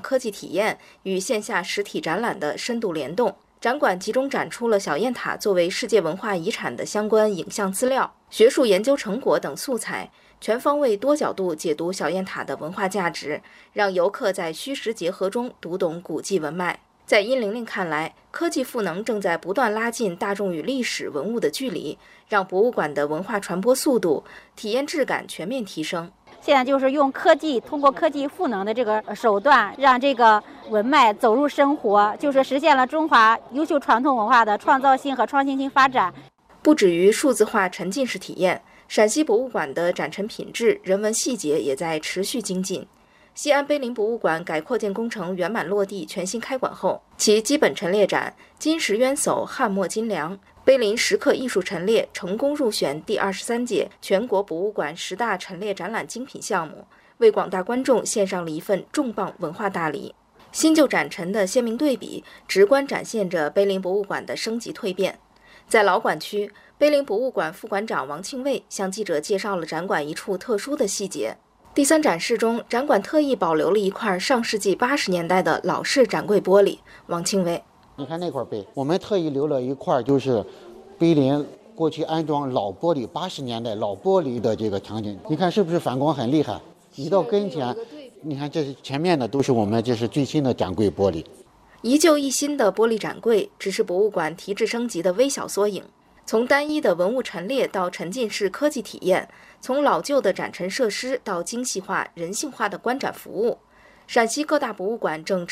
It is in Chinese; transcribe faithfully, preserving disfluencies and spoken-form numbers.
科技体验与线下实体展览的深度联动。展馆集中展出了小雁塔作为世界文化遗产的相关影像资料、学术研究成果等素材，全方位多角度解读小雁塔的文化价值，让游客在虚实结合中读懂古迹文脉。在殷玲玲看来，科技赋能正在不断拉近大众与历史文物的距离，让博物馆的文化传播速度、体验质感全面提升。 现在就是用科技，通过科技赋能的这个手段，让这个文脉走入生活，就是实现了中华优秀传统文化的创造性和创新性发展。 不止于数字化沉浸式体验，陕西博物馆的展陈品质、人文细节也在持续精进。西安碑林博物馆改扩建工程圆满落地、全新开馆后，其基本陈列展“金石渊叟汉墨金梁”碑林石刻艺术陈列成功入选第二十三届全国博物馆十大陈列展览精品项目，为广大观众献上了一份重磅文化大礼。新旧展陈的鲜明对比，直观展现着碑林博物馆的升级蜕变。在老馆区，碑林博物馆副馆长王庆卫向记者介绍了展馆一处特殊的细节。第三展示中，展馆特意保留了一块上世纪八十年代的老式展柜玻璃。王庆卫， 你看那块碑，我们特意留了一块，就是碑林过去安装老玻璃，八十年代老玻璃的这个场景。你看是不是反光很厉害？你到跟前，你看这是前面的都是我们这是最新的展柜玻璃。 一旧一新的玻璃展柜，只是博物馆提质升级的微小缩影。从单一的文物陈列到沉浸式科技体验，从老旧的展陈设施到精细化、人性化的观展服务，陕西各大博物馆正